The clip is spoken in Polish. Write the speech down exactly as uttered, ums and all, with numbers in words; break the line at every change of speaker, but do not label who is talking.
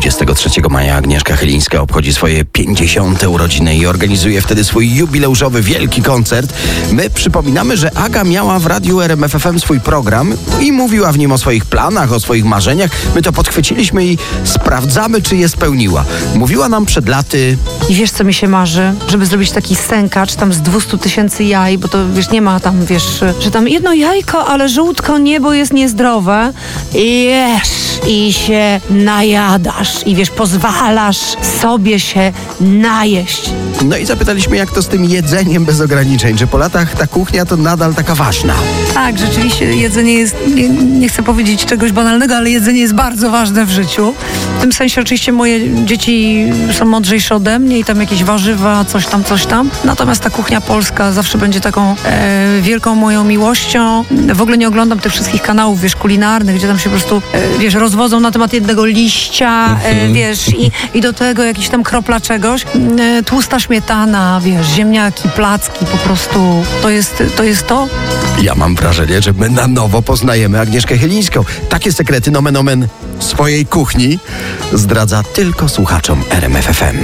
dwudziestego trzeciego maja Agnieszka Chylińska obchodzi swoje pięćdziesiąte urodziny i organizuje wtedy swój jubileuszowy wielki koncert. My przypominamy, że Aga miała w radiu R M F F M swój program i mówiła w nim o swoich planach, o swoich marzeniach. My to podchwyciliśmy i sprawdzamy, czy je spełniła. Mówiła nam przed laty...
I wiesz, co mi się marzy? Żeby zrobić taki sękacz tam z dwustu tysięcy jaj, bo to wiesz, nie ma tam, wiesz, że tam jedno jajko, ale żółtko nie, bo jest niezdrowe. I jesz i się najadasz i wiesz, pozwalasz sobie się najeść.
No i zapytaliśmy, jak to z tym jedzeniem bez ograniczeń. Czy po latach ta kuchnia to nadal taka ważna?
Tak, rzeczywiście jedzenie jest, nie, nie chcę powiedzieć czegoś banalnego, ale jedzenie jest bardzo ważne w życiu. W tym sensie oczywiście moje dzieci są mądrzejsze ode mnie i tam jakieś warzywa, coś tam, coś tam. Natomiast ta kuchnia polska zawsze będzie taką e, wielką moją miłością. W ogóle nie oglądam tych wszystkich kanałów, wiesz, kulinarnych, gdzie tam się po prostu, e, wiesz, rozwodzą na temat jednego liścia, e, wiesz, i, i do tego jakiś tam kropla czegoś. E, tłusta śmietana, wiesz, ziemniaki, placki, po prostu to jest to. Jest to.
Ja mam wrażenie, że my na nowo poznajemy Agnieszkę Chylińską. Takie sekrety nomen omen swojej kuchni zdradza tylko słuchaczom R M F F M.